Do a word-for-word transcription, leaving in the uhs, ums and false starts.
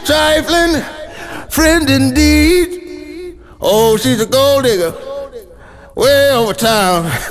trifling friend indeed. Oh, she's a gold digger way over town.